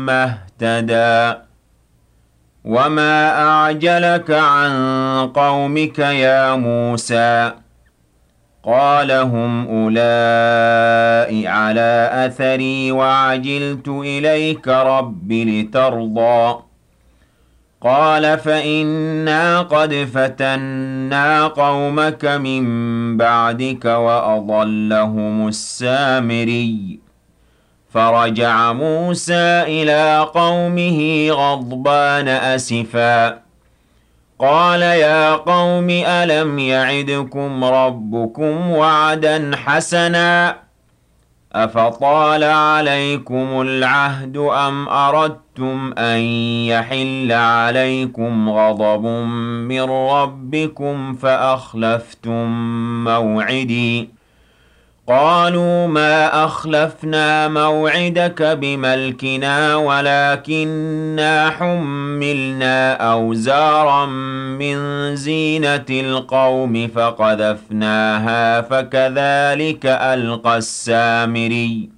ثم اهتدى وما أعجلك عن قومك يا موسى قال هم أولئك على أثري وعجلت إليك رب لترضى قال فإنا قد فتنا قومك من بعدك وأضلهم السامري فرجع موسى إلى قومه غضبان أسفا قال يا قوم ألم يعدكم ربكم وعدا حسنا أفطال عليكم العهد أم أردتم أن يحل عليكم غضب من ربكم فأخلفتم موعدي قالوا ما أخلفنا موعدك بملكنا ولكننا حملنا أوزارا من زينة القوم فقذفناها فكذلك ألقى السامري